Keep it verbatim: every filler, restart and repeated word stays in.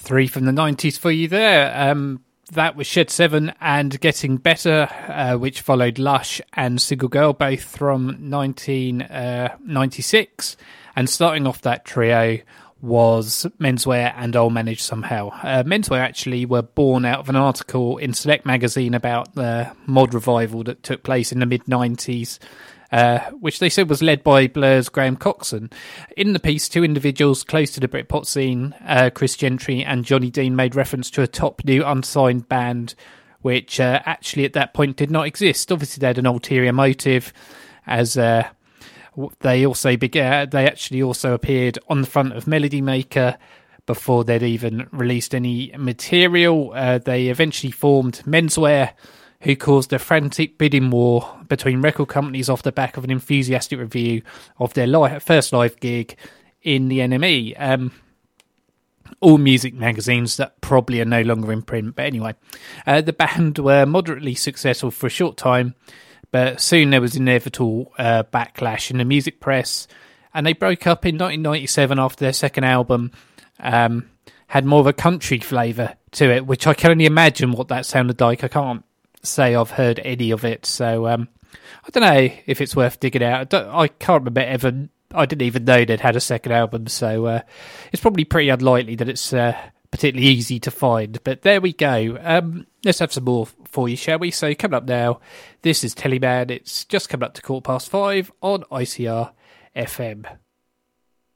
Three from the nineties for you there. Um, that was Shed seven and Getting Better, uh, which followed Lush and Single Girl, both from nineteen ninety-six. And starting off that trio was Menswear and I'll Manage Somehow. Uh, Menswear actually were born out of an article in Select magazine about the mod revival that took place in the mid-nineties, uh, which they said was led by Blur's Graham Coxon. In the piece, two individuals close to the Britpop scene, uh, Chris Gentry and Johnny Dean, made reference to a top new unsigned band, which uh, actually at that point did not exist. Obviously, they had an ulterior motive, as... Uh, They also began. They actually also appeared on the front of Melody Maker before they'd even released any material. Uh, they eventually formed Menswear, who caused a frantic bidding war between record companies off the back of an enthusiastic review of their live, first live gig in the N M E. Um, all music magazines that probably are no longer in print. But anyway, uh, the band were moderately successful for a short time, but soon there was inevitable uh, backlash in the music press, and they broke up in nineteen ninety-seven after their second album um, had more of a country flavour to it, which I can only imagine what that sounded like. I can't say I've heard any of it, so um, I don't know if it's worth digging out. I, don't, I can't remember ever. I didn't even know they'd had a second album, so uh, it's probably pretty unlikely that it's uh, particularly easy to find. But there we go. Um, let's have some more for you, shall we? So coming up now, this is Teleman. It's just coming up to quarter past five on I C R F M.